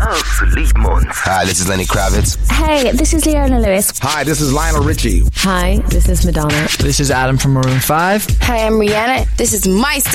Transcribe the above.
Absoluut. Hi, this is Lenny Kravitz. Hey, this is Leona Lewis. Hi, this is Lionel Richie. Hi, this is Madonna. This is Adam from Maroon 5. Hi, I'm Rihanna. This is my station.